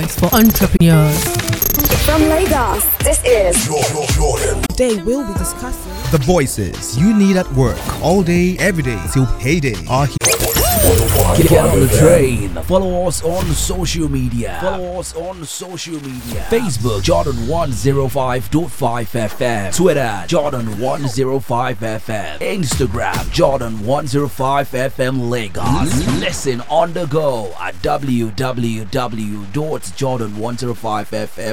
for entrepreneurs. From Lagos, this is Jordan. Today we'll be discussing the voices you need at work all day, every day till payday are here. Get on the train. Follow us on social media. Facebook Jordan 105.5 FM. Twitter Jordan 105 FM. Instagram Jordan 105 FM Lagos. Listen on the go at www.jordan105fm.